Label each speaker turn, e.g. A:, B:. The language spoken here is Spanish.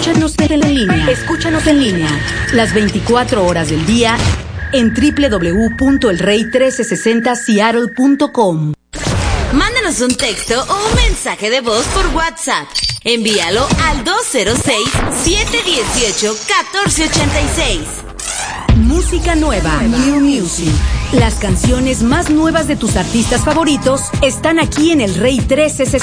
A: Escúchanos en línea. Escúchanos en línea. Las 24 horas del día en www.elrey1360seattle.com.
B: Mándanos un texto o un mensaje de voz por WhatsApp. Envíalo al 206-718-1486.
A: Música nueva, New Music. Las canciones más nuevas de tus artistas favoritos están aquí en El Rey 1360.